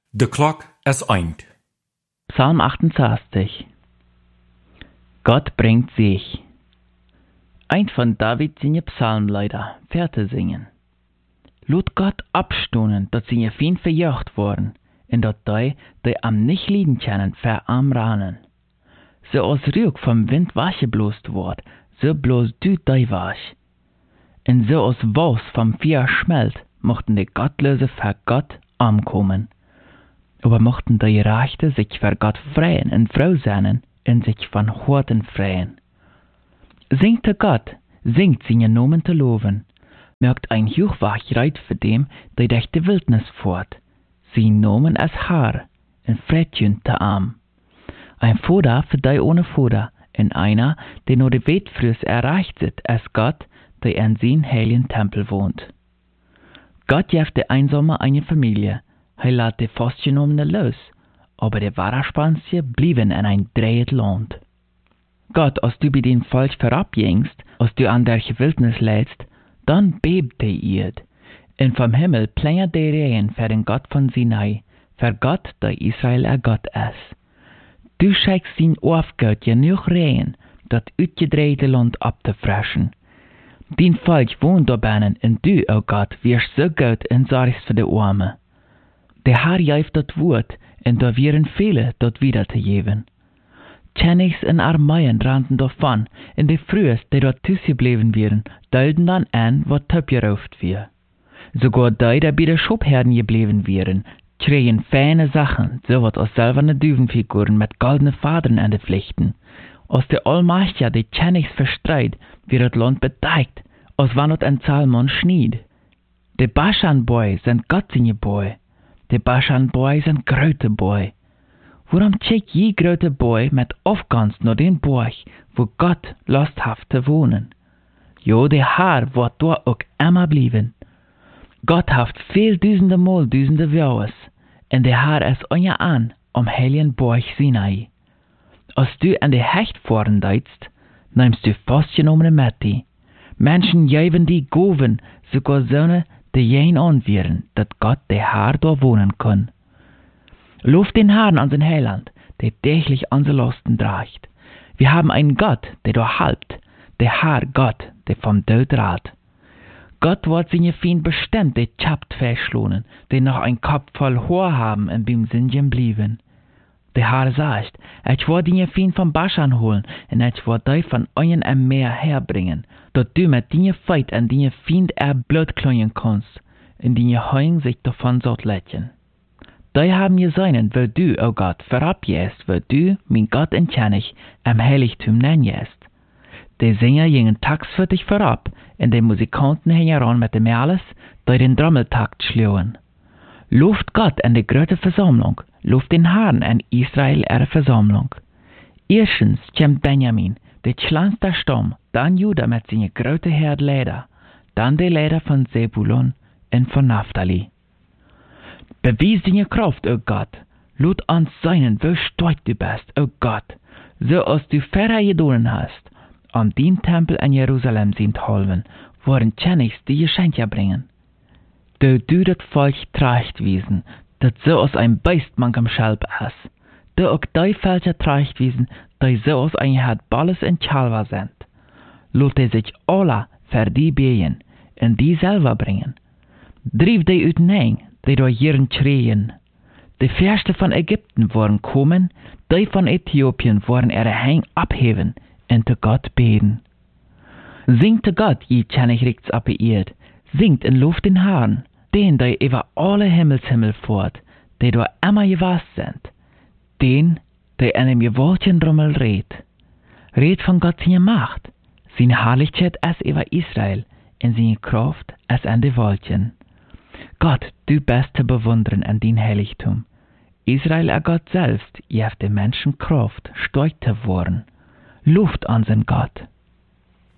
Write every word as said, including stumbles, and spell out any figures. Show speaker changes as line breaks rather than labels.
De klok is eind.
Psalm achtundsechzig. Gott bringt sich. Ein von David seine Psalmlieder, Verse singen. Lot Gott abstonen, dat seine Fien verjocht worden, en dat die, die am nicht lieden können, verarm ranen. So als Rück vom Wind wasche bloßt wort, so bloß du die wasch. En so als Was vom Feuer schmelt, mochten die Gottlose für Gott ankommen. Aber mochten die Rechte sich für Gott freien und froh sein und sich von Horten freien. Singt zu Gott, singt seine Nomen zu loben, merkt ein Hochwachreit für dem, der durch die Wildnis fort. Sie Nomen als Haar, und Fredjun zu Arm. Ein Foda für die ohne Foda, und einer, der nur die Wetfrüs erreicht sit, als Gott, der in sein heiligen Tempel wohnt. Gott jeft der Einsame eine Familie, er lässt die Festgenommene los, aber die Wahrerspansie blieben in ein dreht Land. Gott, als du bei den Volk verabjengst, als du an der Wildnis lädst, dann bebt die Erd, und vom Himmel plingert die Rehen für den Gott von Sinai, für Gott, der Israel er Gott ist. Du schickst ihn aufgehört genug Rehen, dat uitgedrehte Land abzufreschen. Dein Volk wohnt da binnen, und du, o Gott, wirst so gut und sorgst für die Arme. Der Herr jäft dat Wort, und da wären viele dort wieder zu geben. Tschennigs und Armeien rannten davon, und die Frühs, die dort zugeblieben wären, deuten dann an, was top gerauft wir. Sogar die, die bei der Schubherden geblieben wären, kriegen feine Sachen, so was aus silberne Düvenfiguren mit goldenen Fadern an die Pflichten. Aus der Allmächtige, die Tschennigs verstreit, wird das Land bedeckt, als wann es ein Zahlmann schnied. Die Baschanboi sind Gott seine Boi. Die Baschanboi sind grote Boi. Warum check je grote Boi mit Aufgans nur den Borg, wo Gott lusthaft zu wohnen? Jo, der Herr wird dort auch immer blieben. Gott haft viel düsende Mal düsende Waues, und der Herr ist onja an, um heiligen Borg Sinai. Als du an die Hecht fahren deitst, nimmst du festgenommene mit. Menschen geben die Goven, sogar Söhne, die jen anwehren, dat Gott der Herr da wohnen kann. Lob den Herrn an sein Heiland, der täglich unsere Lasten trägt. Wir haben einen Gott, der da halbt, der Herr Gott, der vom Tod rat. Gott wird seine Feind bestimmt, der chapt verschlohnen, der noch ein Kopf voll Haar haben und beim Singen blieben. Der Herr sagt, ich will deine Feind vom Baschan holen, und ich will dich von euren am Meer herbringen, dat du mit deine Feit an deine Feind er Blut kleuen kannst, und deine Heung sich davon sollt lecken. Die haben gesehen, wo du, o Gott, verabjäst, wo du, mein Gott in Tschennig, am Heiligtum nennest. Die Sänger gingen tags für dich vorab, und die Musikanten hingen ran mit dem Alles, die den Trommeltakt schlagen. Lobt Gott an die große Versammlung, lobt den Herrn an Israel ihre Versammlung. Erstens kommt Benjamin, der kleinste Stamm, dann Juda mit seinen großen Herd Leder, dann die Leder von Zebulon und von Naphtali. Bewies deine Kraft, o Gott, lud uns seinen, wo stark du bist, o Gott, so als du vorher gedonen hast, an den Tempel in Jerusalem sind halben, worin Tschennigs die Geschenke bringen. Do du das Volk trägt wiesen, dat so aus ein Beist manchem Schalb ist. Do auch die Völker trägt wiesen, die so aus ein Herd Balles und Chalva sind. Lot er sich alle für die behen, und die selber bringen. Drief die uit nein, die durch ihren schreien. Die Fürsten von Ägypten wollen kommen, die von Äthiopien wollen ihre Hang abheben und zu Gott beten. Singt zu Gott, je Tschennig rechts ab Erd, singt in Luft den Herrn, den, der über alle Himmelshimmel fort, die da immer gewasst sind, den, der in einem gewaltigen Rummel redet. Red von Gott seine Macht, seine Herrlichkeit als über Israel, und seine Kraft als an die Wolken. Gott, du bist zu bewundern an dein Heiligtum. Israel, er Gott selbst, jeft den Menschen Kraft, stark zu worden. Luft an sein Gott.